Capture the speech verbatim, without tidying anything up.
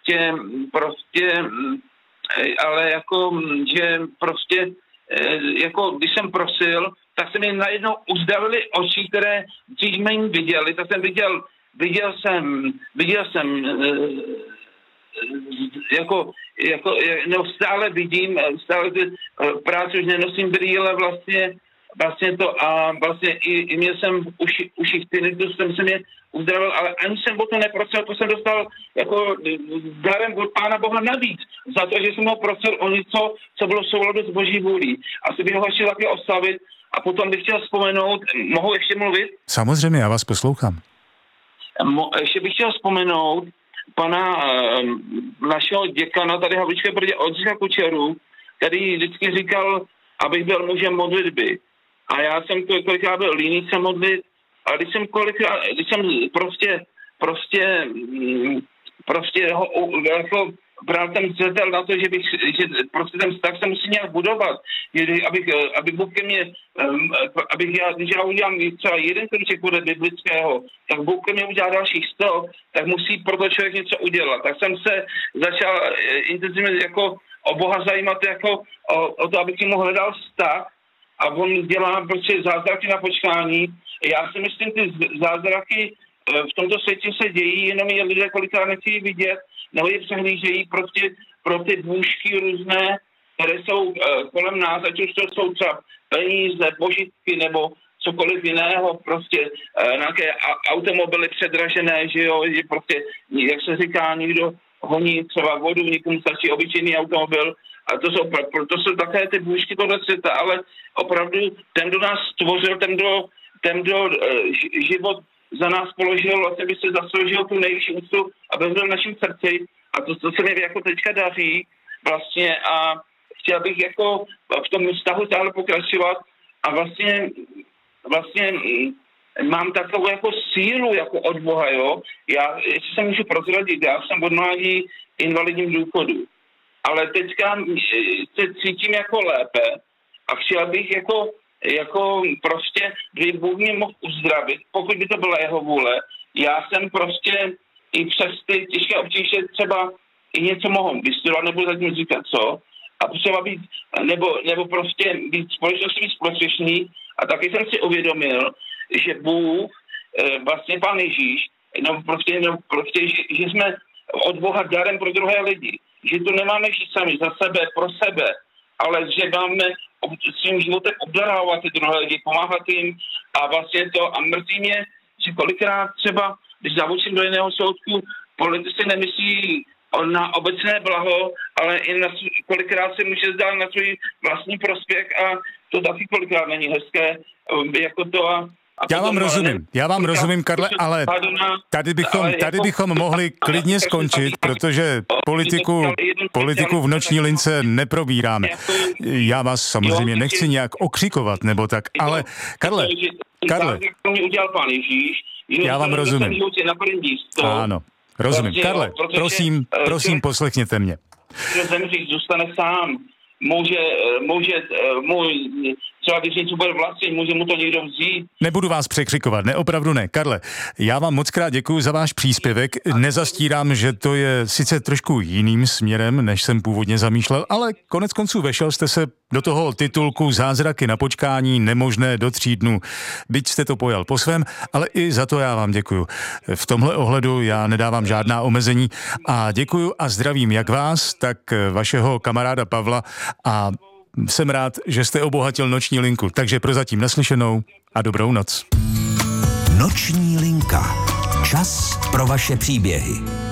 prostě, prostě, ale jako, že prostě, jako když jsem prosil, tak se mi najednou uzdravily oči, které dřív jsme jim viděli, tak jsem viděl, viděl jsem, viděl jsem, jako, jako, no stále vidím, stále ty práce už nenosím brýle vlastně, vlastně to a vlastně i, i měl jsem uši, uších tinnitus, jsem se mě uzdravil, ale ani jsem o to neprosil, to jsem dostal jako darem od Pána Boha navíc, za to, že jsem ho prosil o něco, co bylo v souladu s Boží vůlí. Asi bych ho chtěl taky oslavit a potom bych chtěl vzpomenout, mohu ještě mluvit? Samozřejmě, já vás poslouchám. Mo, ještě bych chtěl vzpomenout pana e, našeho děkana tady Havlíčké Brdě Oldřicha Kučeru, který vždycky říkal, abych byl mužem modlitby. A já jsem kolikrát byl líný se modlit, a když jsem kolikrát, když jsem prostě, prostě, prostě ho, jako bral ten zřetel na to, že bych, že prostě ten vztah se musí nějak budovat, abych, aby Bůh ke mně, abych já, když já udělám třeba jeden kruček podle biblického, tak Bůh ke mně udělá dalších sto, tak musí proto člověk něco udělat. Tak jsem se začal intenzivně jako o Boha zajímat jako o, o to, abych mu hledal vztah a on dělá prostě zázraky na počkání. Já si myslím, ty zázraky v tomto světě se dějí, jenom je lidé kolikrát nechtějí vidět, nebo je přehlížejí prostě pro ty bůžky různé, které jsou uh, kolem nás, ať už to jsou třeba peníze, požitky nebo cokoliv jiného, prostě uh, nějaké automobily předražené, že jo, že prostě, jak se říká, někdo honí třeba vodu, někomu stačí obyčejný automobil, a to jsou, to jsou také ty bůžky tohle světa, ale opravdu ten, kdo nás stvořil, ten, kdo, ten, kdo uh, život za nás položil, vlastně by se zasloužil tu nejvyšší úctu, aby byl v našem srdci. A to, to se mi jako teďka daří vlastně a chtěl bych jako v tom vztahu stále pokračovat a vlastně, vlastně mám takovou jako sílu jako od Boha, jo. Já, jestli se můžu prozradit, já jsem od mládí invalidním důchodu, ale teďka se cítím jako lépe a chtěl bych jako jako prostě, kdyby Bůh mě mohl uzdravit, pokud by to byla jeho vůle, já jsem prostě i přes ty těžké obtíže třeba i něco mohl vystudovat, nebudu zatím říkat co, a třeba být, nebo, nebo prostě být společností společný a taky jsem si uvědomil, že Bůh, vlastně Pán Ježíš, no prostě, no prostě že, že jsme od Boha darem pro druhé lidi, že to nemáme žít sami za sebe, pro sebe, ale že máme svým životem obdarávat ty druhé lidi, pomáhat jim a vlastně to, a mrzí mě, že kolikrát třeba, když zavočím do jiného soudku, politici nemyslí na obecné blaho, ale i na, kolikrát se může zdát na svůj vlastní prospěch a to taky kolikrát není hezké, jako to a A já vám rozumím, já vám rozumím, Karle, ale tady bychom, tady bychom mohli klidně skončit, protože politiku, politiku v noční lince neprobíráme. Já vás samozřejmě nechci nějak okřikovat, nebo tak, ale Karle, Karle, já vám rozumím. Ano, rozumím. Karle, prosím, prosím, poslechněte mě. Zemřít zůstane sám. Může, může, můj, třeba když něco bude vlastnit, může mu to někdo vzít. Nebudu vás překřikovat, ne, opravdu ne. Karle, já vám moc krát děkuju za váš příspěvek. Nezastírám, že to je sice trošku jiným směrem, než jsem původně zamýšlel, ale konec konců vešel jste se do toho titulku Zázraky na počkání, nemožné do tří dnů. Byť jste to pojal po svém, ale i za to já vám děkuju. V tomhle ohledu já nedávám žádná omezení a děkuju a zdravím jak vás, tak vašeho kamaráda Pavla a jsem rád, že jste obohatil noční linku. Takže prozatím naslyšenou a dobrou noc. Noční linka. Čas pro vaše příběhy.